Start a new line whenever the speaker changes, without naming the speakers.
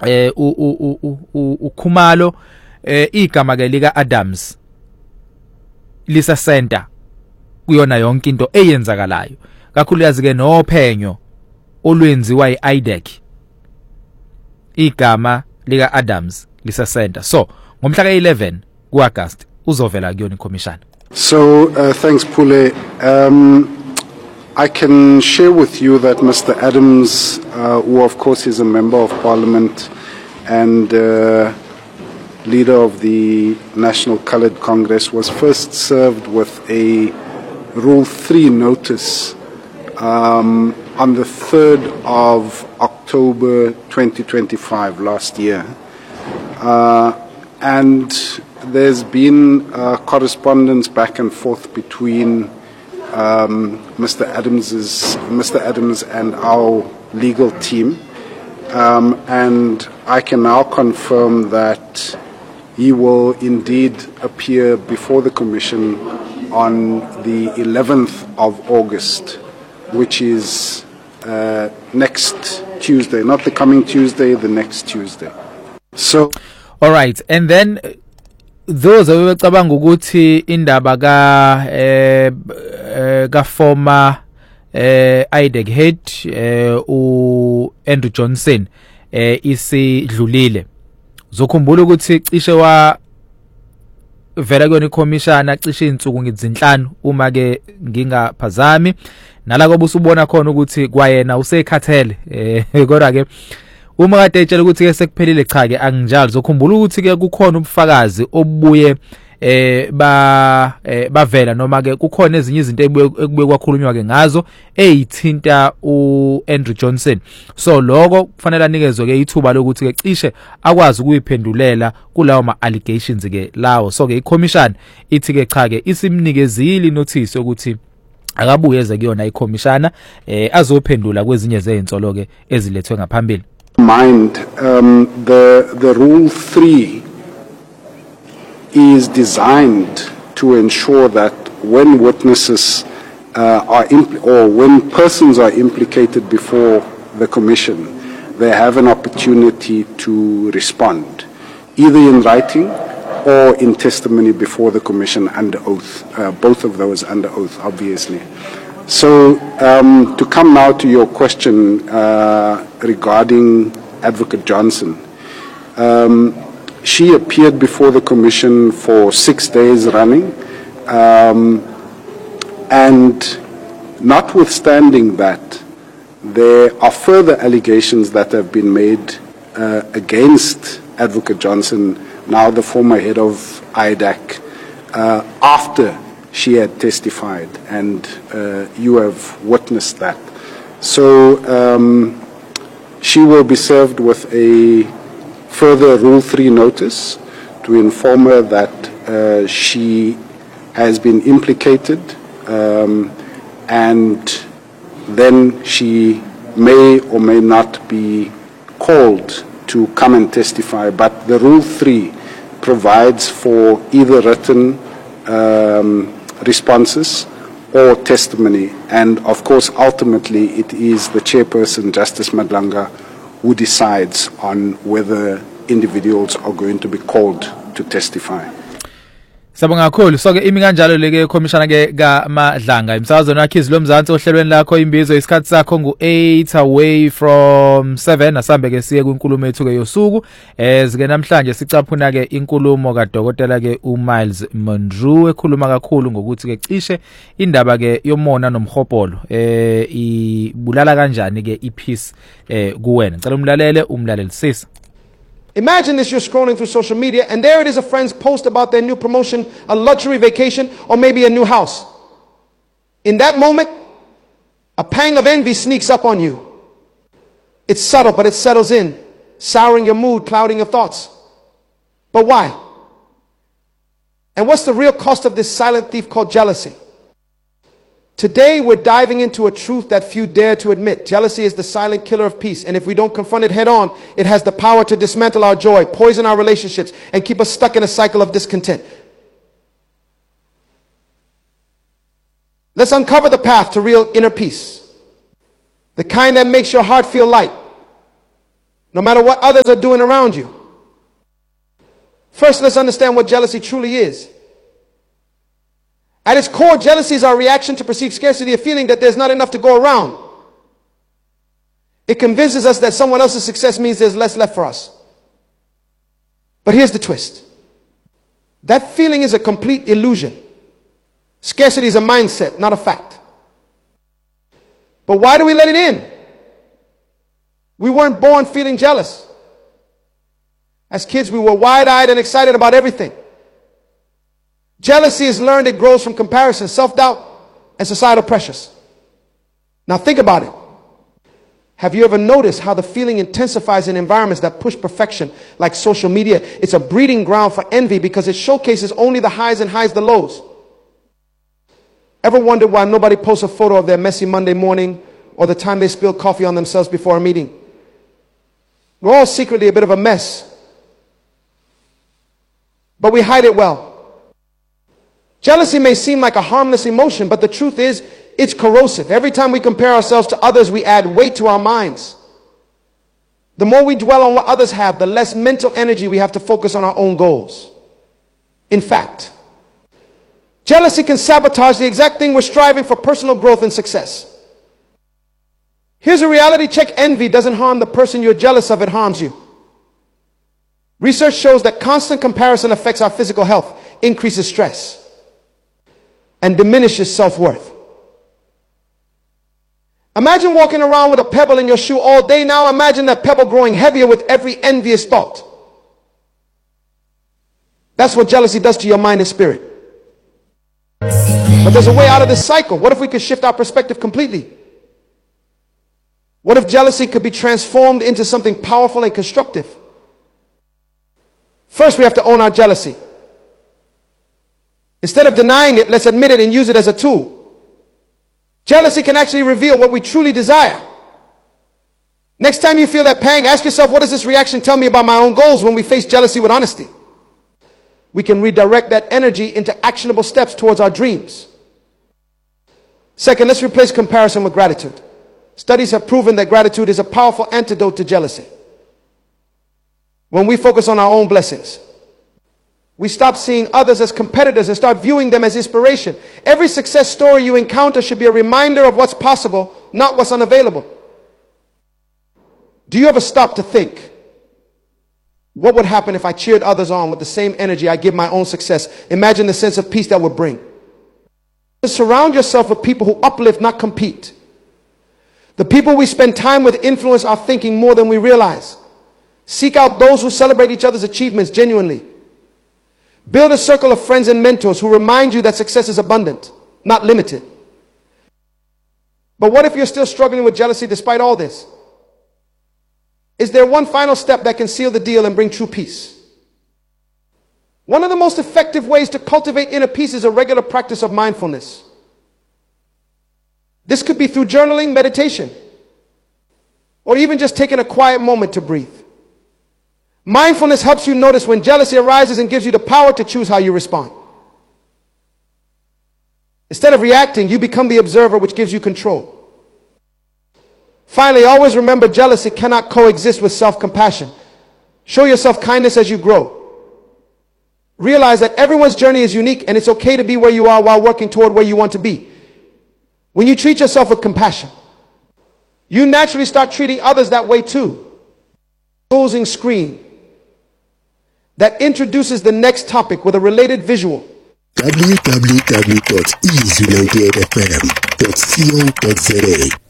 uKhumalo igama ke lika Adams lisa center kuyona yonke into eyenzakalayo kakhulukazi ke nophenyo olwenziwa iIDEC igama lika Adams lisa center. So ngomhla ka11 kuAugust uzovela kuyona iCommission.
So thanks Pule. I can share with you that Mr. Adams, who of course is a member of Parliament and leader of the National Coloured Congress, was first served with a Rule 3 notice on the 3rd of October 2025 last year. And there's been correspondence back and forth between Mr. Adams and our legal team, and I can now confirm that he will indeed appear before the Commission on the 11th of August, which is next Tuesday, not the coming Tuesday, the next Tuesday. So,
all right, and then those abecabanga ukuthi indaba ka former IDEC head Andrew Johnson isidlulile zokhumbula ukuthi cishe wa vela kuyona iCommission cishe insuku ngizinhlanu uma ke ngingaphazami nala kobe usubona khona ukuthi kwayena usekhathele kodwa ke uma kade etshela ukuthi ke sekuphelile cha ke anginjalo zokhumbula ukuthi ke kukhona ubufakazi obubuye bavela noma ke kukhona ezinye izinto ekube kwakhulunywa ke ngazo ezithinta uAndrew Johnson. So lokho kufanele anikezwe ke ithuba lokuthi ke cishe akwazi ukuyiphendulela kulawo ma allegations ke lawo. So ke iCommission ithi ke cha ke isimnikezile notice ukuthi akabuye eze kuyona iCommission azophendula kwezinye zezinsolo ke ezilethwe ngaphambili.
The Rule 3 is designed to ensure that when witnesses when persons are implicated before the Commission, they have an opportunity to respond, either in writing or in testimony before the Commission under oath, both of those under oath, obviously. So to come now to your question regarding Advocate Johnson, she appeared before the Commission for 6 days running, and notwithstanding that, there are further allegations that have been made against Advocate Johnson, now the former head of IDEC, after she had testified, and you have witnessed that. So she will be served with a further Rule 3 notice to inform her that she has been implicated, and then she may or may not be called to come and testify. But the Rule 3 provides for either written responses or testimony, and of course ultimately it is the chairperson, Justice Madlanga, who decides on whether individuals are going to be called to testify.
Sabonga kakhulu. So ke imi kanjalo leke Commissioner ke kaMadlanga imsakazweni yakhe lomzansi ohlelweni lakho imbizo isikhathi sakho ngu8 away from 7 asambe ke siye kwinkulumo ethu ke yosuku ezike namhlanje sicaphuna ke inkulumo kaDokotela ke uMiles Monroe ekhuluma kakhulu ngokuthi ke cishe indaba ke yomona nomhopolo ibulala kanjani ke ipeace kuwena. Ngicela umlaleli sisi.
Imagine this, you're scrolling through social media and there it is, a friend's post about their new promotion, a luxury vacation, or maybe a new house. In that moment, a pang of envy sneaks up on you. It's subtle, but it settles in, souring your mood, clouding your thoughts. But why? And what's the real cost of this silent thief called jealousy? Today, we're diving into a truth that few dare to admit. Jealousy is the silent killer of peace. And if we don't confront it head on, it has the power to dismantle our joy, poison our relationships, and keep us stuck in a cycle of discontent. Let's uncover the path to real inner peace. The kind that makes your heart feel light. no matter what others are doing around you. First, let's understand what jealousy truly is. At its core, jealousy is our reaction to perceived scarcity, a feeling that there's not enough to go around. It convinces us that someone else's success means there's less left for us. But here's the twist. That feeling is a complete illusion. Scarcity is a mindset, not a fact. But why do we let it in? We weren't born feeling jealous. As kids, we were wide-eyed and excited about everything. Jealousy is learned. It grows from comparison, self-doubt, and societal pressures. Now think about it. Have you ever noticed how the feeling intensifies in environments that push perfection, like social media? It's a breeding ground for envy because it showcases only the highs and hides the lows. Ever wondered why nobody posts a photo of their messy Monday morning or the time they spilled coffee on themselves before a meeting? We're all secretly a bit of a mess, but we hide it well. Jealousy may seem like a harmless emotion, but the truth is, it's corrosive. Every time we compare ourselves to others, we add weight to our minds. The more we dwell on what others have, the less mental energy we have to focus on our own goals. In fact, jealousy can sabotage the exact thing we're striving for: personal growth and success. Here's a reality check. Envy doesn't harm the person you're jealous of, it harms you. Research shows that constant comparison affects our physical health, increases stress, and diminishes self-worth. Imagine walking around with a pebble in your shoe all day. Now imagine that pebble growing heavier with every envious thought. That's what jealousy does to your mind and spirit. But there's a way out of this cycle. What if we could shift our perspective completely? What if jealousy could be transformed into something powerful and constructive? First, we have to own our jealousy. Instead of denying it, let's admit it and use it as a tool. Jealousy can actually reveal what we truly desire. Next time you feel that pang, ask yourself, what does this reaction tell me about my own goals? When we face jealousy with honesty, we can redirect that energy into actionable steps towards our dreams. Second, let's replace comparison with gratitude. Studies have proven that gratitude is a powerful antidote to jealousy. When we focus on our own blessings, we stop seeing others as competitors and start viewing them as inspiration. Every success story you encounter should be a reminder of what's possible, not what's unavailable. Do you ever stop to think, what would happen if I cheered others on with the same energy I give my own success? Imagine the sense of peace that would bring. Surround yourself with people who uplift, not compete. The people we spend time with influence our thinking more than we realize. Seek out those who celebrate each other's achievements genuinely. Build a circle of friends and mentors who remind you that success is abundant, not limited. But what if you're still struggling with jealousy despite all this? Is there one final step that can seal the deal and bring true peace? One of the most effective ways to cultivate inner peace is a regular practice of mindfulness. This could be through journaling, meditation, or even just taking a quiet moment to breathe. Mindfulness helps you notice when jealousy arises and gives you the power to choose how you respond. Instead of reacting, you become the observer, which gives you control. Finally, always remember, jealousy cannot coexist with self-compassion. Show yourself kindness as you grow. Realize that everyone's journey is unique and it's okay to be where you are while working toward where you want to be. When you treat yourself with compassion, you naturally start treating others that way too. Closing screen that introduces the next topic with a related visual.
www.easyunitedfm.co.za